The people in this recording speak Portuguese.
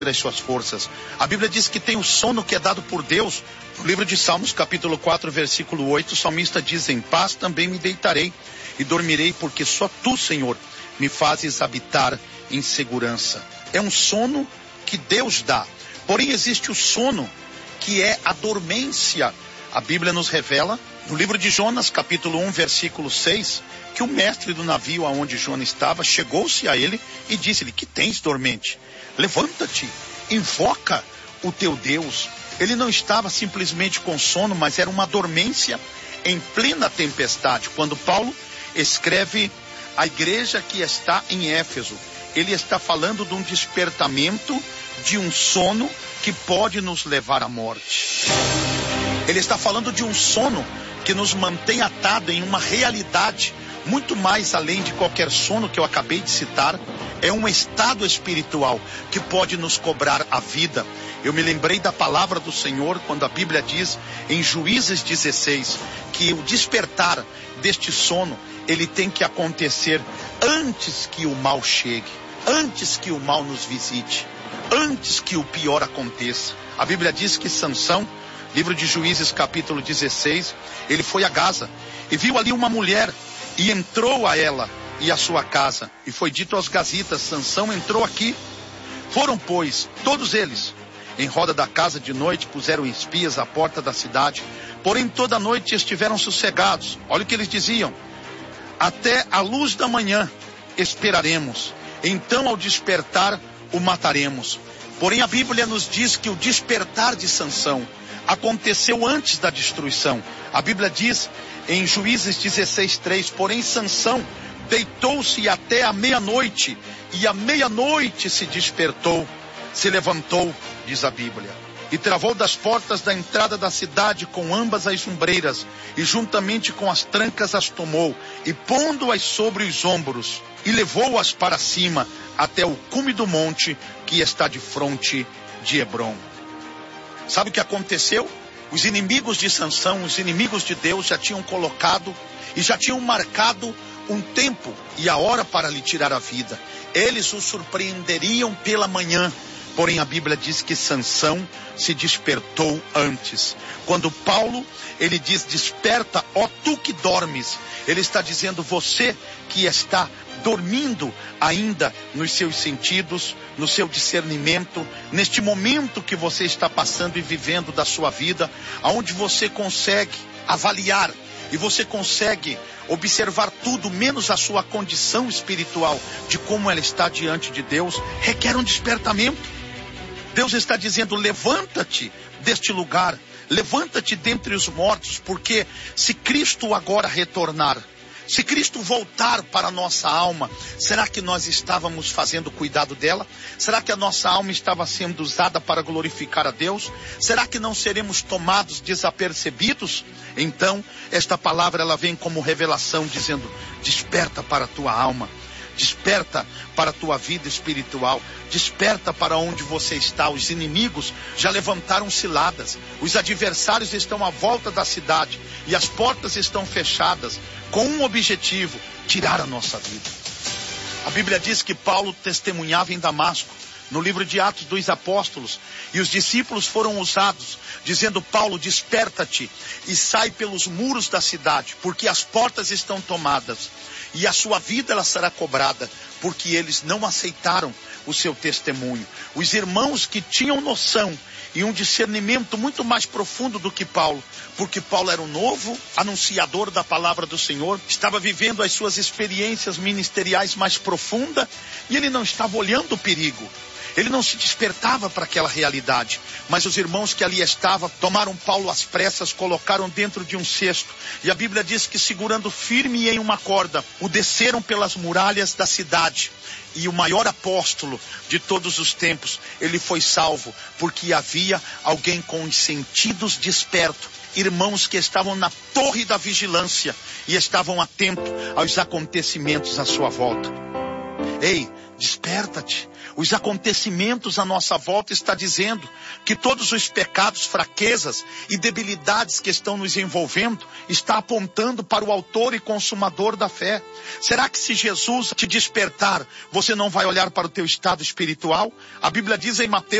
das suas forças. A Bíblia diz que tem o sono que é dado por Deus. No livro de Salmos, capítulo 4, versículo 8, o salmista diz: em paz também me deitarei e dormirei, porque só tu, Senhor, me fazes habitar em segurança. É um sono que Deus dá. Porém, existe o sono que é a dormência. A Bíblia nos revela, no livro de Jonas, capítulo 1, versículo 6, que o mestre do navio aonde Jonas estava, chegou-se a ele e disse-lhe: que tens, dormente? Levanta-te, invoca o teu Deus. Ele não estava simplesmente com sono, mas era uma dormência em plena tempestade. Quando Paulo escreve a igreja que está em Éfeso, ele está falando de um despertamento, de um sono que pode nos levar à morte. Ele está falando de um sono que nos mantém atado em uma realidade muito mais além de qualquer sono que eu acabei de citar. É um estado espiritual que pode nos cobrar a vida. Eu me lembrei da palavra do Senhor quando a Bíblia diz em Juízes 16 que o despertar deste sono, ele tem que acontecer antes que o mal chegue, antes que o mal nos visite, antes que o pior aconteça. A Bíblia diz que Sansão, livro de Juízes capítulo 16, ele foi a Gaza e viu ali uma mulher e entrou a ela e a sua casa. E foi dito aos gazitas: Sansão entrou aqui. Foram, pois, todos eles em roda da casa de noite, puseram espias à porta da cidade. Porém, toda a noite estiveram sossegados. Olha o que eles diziam: até a luz da manhã esperaremos, então ao despertar o mataremos. Porém, a Bíblia nos diz que o despertar de Sansão aconteceu antes da destruição. A Bíblia diz em Juízes 16:3, porém Sansão deitou-se até a meia-noite, e à meia-noite se despertou, se levantou, diz a Bíblia, e travou das portas da entrada da cidade com ambas as ombreiras, e juntamente com as trancas as tomou, e pondo-as sobre os ombros, e levou-as para cima, até o cume do monte que está de fronte de Hebrom. Sabe o que aconteceu? Os inimigos de Sansão, os inimigos de Deus, já tinham colocado e já tinham marcado um tempo e a hora para lhe tirar a vida. Eles o surpreenderiam pela manhã. Porém, a Bíblia diz que Sansão se despertou antes. Quando Paulo, ele diz: desperta, ó tu que dormes. Ele está dizendo: você que está dormindo ainda nos seus sentidos, no seu discernimento, neste momento que você está passando e vivendo da sua vida, aonde você consegue avaliar e você consegue observar tudo, menos a sua condição espiritual, de como ela está diante de Deus, requer um despertamento. Deus está dizendo: levanta-te deste lugar, levanta-te dentre os mortos, porque se Cristo agora retornar, se Cristo voltar para a nossa alma, será que nós estávamos fazendo cuidado dela? Será que a nossa alma estava sendo usada para glorificar a Deus? Será que não seremos tomados desapercebidos? Então, esta palavra ela vem como revelação, dizendo: desperta para a tua alma, desperta para a tua vida espiritual, desperta para onde você está. Os inimigos já levantaram ciladas, os adversários estão à volta da cidade e as portas estão fechadas com um objetivo: tirar a nossa vida. A Bíblia diz que Paulo testemunhava em Damasco, no livro de Atos dos Apóstolos, e os discípulos foram usados, dizendo: Paulo, desperta-te e sai pelos muros da cidade, porque as portas estão tomadas e a sua vida ela será cobrada, porque eles não aceitaram o seu testemunho. Os irmãos que tinham noção e um discernimento muito mais profundo do que Paulo, porque Paulo era um novo anunciador da palavra do Senhor, estava vivendo as suas experiências ministeriais mais profundas, e ele não estava olhando o perigo, ele não se despertava para aquela realidade. Mas os irmãos que ali estavam, tomaram Paulo às pressas, colocaram dentro de um cesto, e a Bíblia diz que, segurando firme em uma corda, o desceram pelas muralhas da cidade. E o maior apóstolo de todos os tempos, ele foi salvo, porque havia alguém com os sentidos despertos, irmãos que estavam na torre da vigilância e estavam atentos aos acontecimentos à sua volta. Ei, desperta-te. Os acontecimentos à nossa volta estão dizendo que todos os pecados, fraquezas e debilidades que estão nos envolvendo está apontando para o autor e consumador da fé. Será que se Jesus te despertar, você não vai olhar para o teu estado espiritual? A Bíblia diz em Mateus